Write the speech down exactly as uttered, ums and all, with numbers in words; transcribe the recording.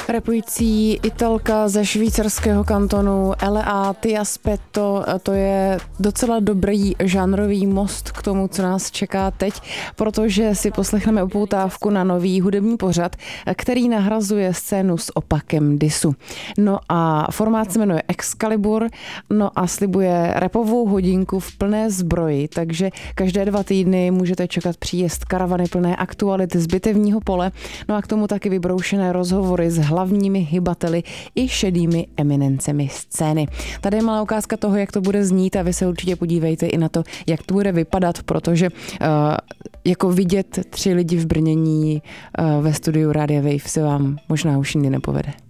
Rapující Italka ze švýcarského kantonu L A Ti Aspetto, to je docela dobrý žánrový most k tomu, co nás čeká teď, protože si poslechneme upoutávku na nový hudební pořad, který nahrazuje scénu s opakem disu. No a formát se jmenuje Excalibur, no a slibuje rapovou hodinku v plné zbroji, takže každé dva týdny můžete čekat příjezd karavany plné aktuality z bitevního pole, no a k tomu taky vybroušené rozhovory s hlavními hybateli i šedými eminencemi scény. Tady je malá ukázka toho, jak to bude znít a vy se určitě podívejte i na to, jak to bude vypadat, protože uh, jako vidět tři lidi v brnění uh, ve studiu Rádia Wave se vám možná už nikdy nepovede.